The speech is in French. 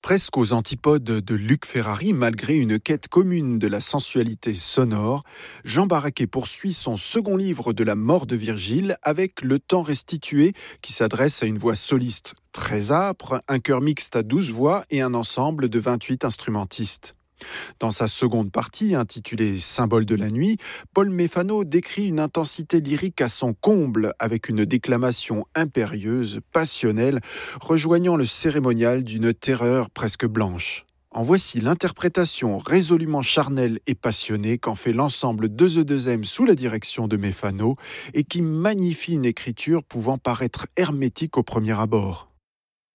Presque aux antipodes de Luc Ferrari, malgré une quête commune de la sensualité sonore, Jean Barraquet poursuit son second livre de la mort de Virgile avec Le temps restitué, qui s'adresse à une voix soliste très âpre, un chœur mixte à 12 voix et un ensemble de 28 instrumentistes. Dans sa seconde partie, intitulée Symbole de la nuit, Paul Méfano décrit une intensité lyrique à son comble, avec une déclamation impérieuse, passionnelle, rejoignant le cérémonial d'une terreur presque blanche. En voici l'interprétation résolument charnelle et passionnée qu'en fait l'ensemble 2E2M sous la direction de Méfano et qui magnifie une écriture pouvant paraître hermétique au premier abord.